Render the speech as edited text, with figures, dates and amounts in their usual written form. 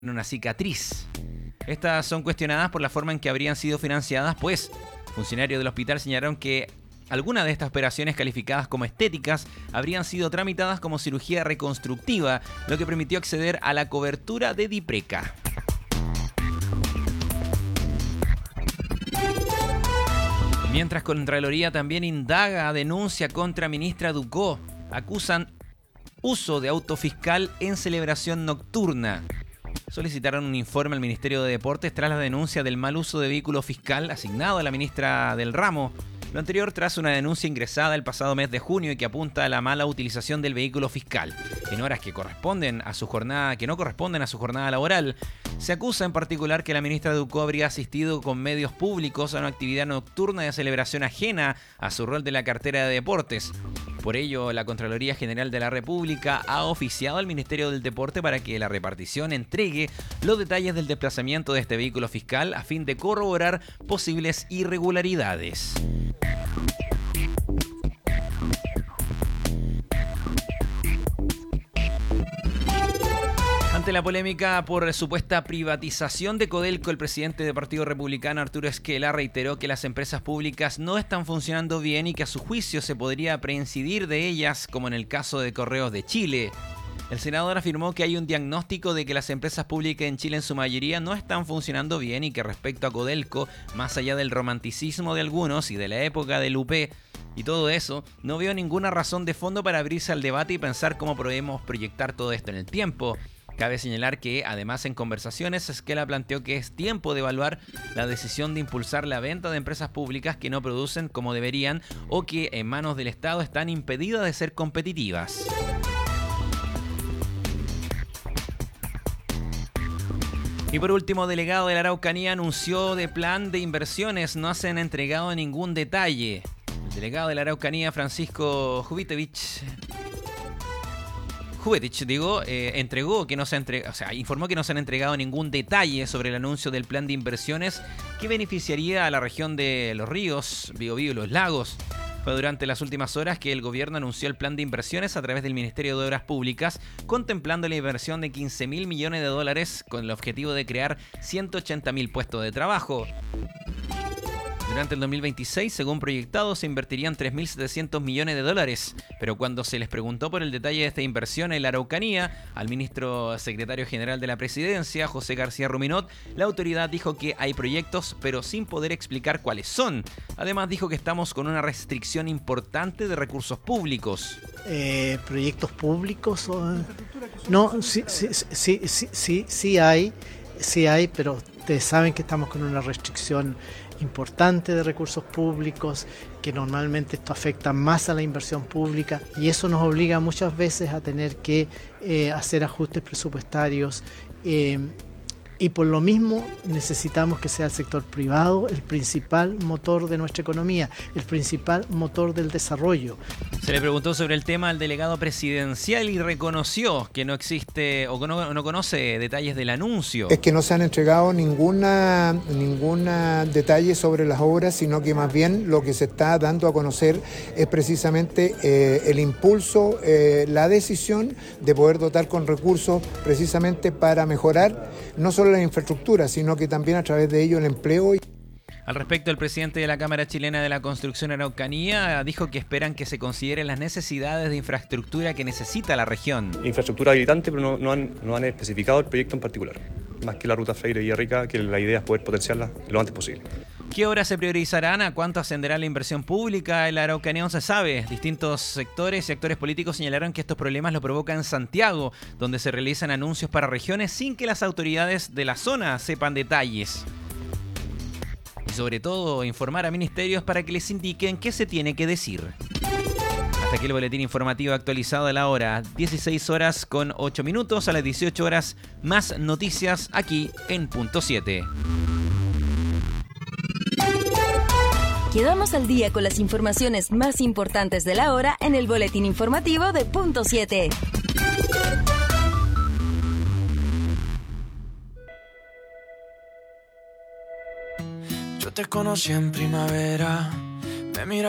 una cicatriz. Estas son cuestionadas por la forma en que habrían sido financiadas, pues funcionarios del hospital señalaron que algunas de estas operaciones calificadas como estéticas habrían sido tramitadas como cirugía reconstructiva, lo que permitió acceder a la cobertura de DIPRECA. Mientras Contraloría también indaga denuncia contra ministra Ducó. Acusan uso de auto fiscal en celebración nocturna. Solicitaron un informe al Ministerio de Deportes tras la denuncia del mal uso de vehículo fiscal asignado a la ministra del ramo. Lo anterior tras una denuncia ingresada el pasado mes de junio y que apunta a la mala utilización del vehículo fiscal en horas que no corresponden a su jornada laboral. Se acusa en particular que la ministra Ducó habría asistido con medios públicos a una actividad nocturna de celebración ajena a su rol de la cartera de deportes. Por ello, la Contraloría General de la República ha oficiado al Ministerio del Deporte para que la repartición entregue los detalles del desplazamiento de este vehículo fiscal a fin de corroborar posibles irregularidades. Ante la polémica por supuesta privatización de Codelco, el presidente del Partido Republicano, Arturo Esquela, reiteró que las empresas públicas no están funcionando bien y que a su juicio se podría prescindir de ellas, como en el caso de Correos de Chile. El senador afirmó que hay un diagnóstico de que las empresas públicas en Chile en su mayoría no están funcionando bien y que respecto a Codelco, más allá del romanticismo de algunos y de la época del UP y todo eso, no veo ninguna razón de fondo para abrirse al debate y pensar cómo podemos proyectar todo esto en el tiempo. Cabe señalar que, además, en conversaciones, Esquela planteó que es tiempo de evaluar la decisión de impulsar la venta de empresas públicas que no producen como deberían o que en manos del Estado están impedidas de ser competitivas. Y por último, delegado de la Araucanía anunció de plan de inversiones, no se han entregado ningún detalle. El delegado de la Araucanía, Francisco informó que no se han entregado ningún detalle sobre el anuncio del plan de inversiones que beneficiaría a la región de Los Ríos, Biobío y Los Lagos. Fue durante las últimas horas que el gobierno anunció el plan de inversiones a través del Ministerio de Obras Públicas, contemplando la inversión de $15.000 millones con el objetivo de crear 180.000 puestos de trabajo. Durante el 2026, según proyectado, se invertirían $3.700 millones, pero cuando se les preguntó por el detalle de esta inversión en la Araucanía, al ministro secretario general de la Presidencia, José García Ruminot, la autoridad dijo que hay proyectos, pero sin poder explicar cuáles son. Además, dijo que estamos con una restricción importante de recursos públicos. ¿Proyectos públicos? No, sí hay, pero ustedes saben que estamos con una restricción importante de recursos públicos, que normalmente esto afecta más a la inversión pública y eso nos obliga muchas veces a tener que hacer ajustes presupuestarios y por lo mismo necesitamos que sea el sector privado el principal motor de nuestra economía, el principal motor del desarrollo. Se le preguntó sobre el tema al delegado presidencial y reconoció que no existe o no conoce detalles del anuncio. Es que no se han entregado ningún detalle sobre las obras, sino que más bien lo que se está dando a conocer es precisamente el impulso, la decisión de poder dotar con recursos precisamente para mejorar no solo la infraestructura, sino que también a través de ello el empleo. Al respecto, el presidente de la Cámara Chilena de la Construcción Araucanía dijo que esperan que se consideren las necesidades de infraestructura que necesita la región. Infraestructura habilitante, pero no han especificado el proyecto en particular. Más que la ruta Freire-Villarrica, que la idea es poder potenciarla lo antes posible. ¿Qué obras se priorizarán? ¿A cuánto ascenderá la inversión pública? En la Araucanía no se sabe. Distintos sectores y actores políticos señalaron que estos problemas lo provoca en Santiago, donde se realizan anuncios para regiones sin que las autoridades de la zona sepan detalles. Y sobre todo, informar a ministerios para que les indiquen qué se tiene que decir. Hasta aquí el boletín informativo actualizado a la hora 16:08. A las 18 horas, más noticias aquí en Punto 7. Quedamos al día con las informaciones más importantes de la hora en el boletín informativo de Punto 7. Yo te conocí en primavera, me miraste